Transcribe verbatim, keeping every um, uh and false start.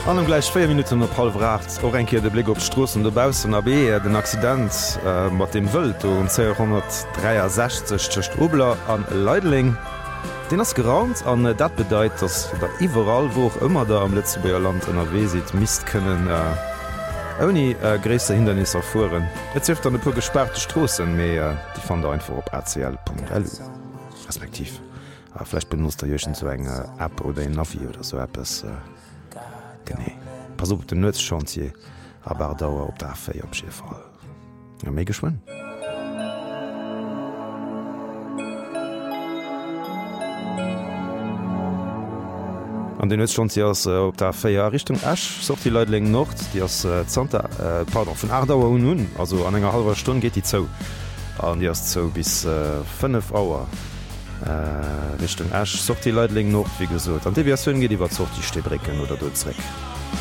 An gleich vier Minuten op halb acht Orenke de Blick op Strossen debausen a B den Accident äh, mat dem Wëlt um zweihundertdreiundsechzig cht Obler an Leidling. Den ass geraunt an äh, dat bedeit, dats dat iwwerall woch ëmmer da am Lettzebuer Land ennner W si mist kënnen äh, oni äh, gréste Hindernisser fuhren. Et zift an de pu gesperrte Strossen méi äh, die fan der einfach op R C L Punkt L U respektiv. Vielleicht benutzt der Jochen zu eng äh, App oder en Navi oder so Apps. Äh, Nee. Pass op den Nëtz Chantier aber dauer op der Aéi op Schifall. Ja, méi geschwen. An den Nëtz Chantier ass äh, op der Aéier Richtung Asch socht die Leutling Nord, Di ass äh, äh, pardon vun Ardauer un nun, also an enger halber Stunde geht die zou. An Di ass zo bis äh, fünf Auer. Äh, Richtung Asch socht die Leutling noch wie gesot. An Deviationun geht iwwer zocht die Stebrecken oder dozreck.